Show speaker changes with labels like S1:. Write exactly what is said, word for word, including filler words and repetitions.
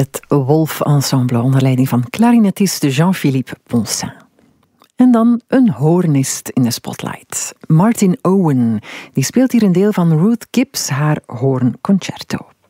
S1: Het Wolf Ensemble onder leiding van clarinetist Jean-Philippe Poncin. En dan een hoornist in de spotlight. Martin Owen, die speelt hier een deel van Ruth Gibbs haar hoornconcerto.